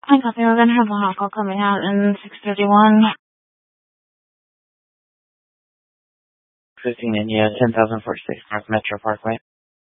I thought they were going to have a hot call coming out in 631. 15 India, 10,046 North Metro Parkway.